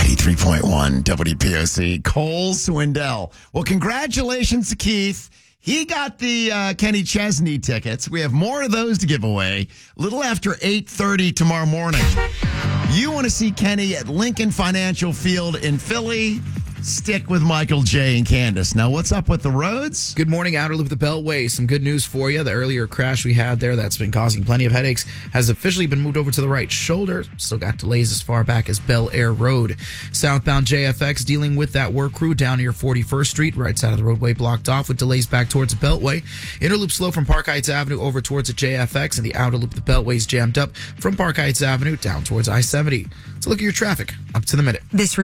93.1 WPOC. Cole Swindell. Well, congratulations to Keith. He got the Kenny Chesney tickets. We have more of those to give away a little after 8:30 tomorrow morning. You want to see Kenny at Lincoln Financial Field in Philly? Stick with Michael J. and Candace. Now, what's up with the roads? Good morning, Outer Loop, the Beltway. Some good news for you. The earlier crash we had there that's been causing plenty of headaches has officially been moved over to the right shoulder. Still got delays as far back as Bel Air Road. Southbound JFX dealing with that work crew down near 41st Street. Right side of the roadway blocked off with delays back towards the Beltway. Inner Loop slow from Park Heights Avenue over towards the JFX, and the Outer Loop, the Beltway is jammed up from Park Heights Avenue down towards I-70. So look at your traffic up to the minute. This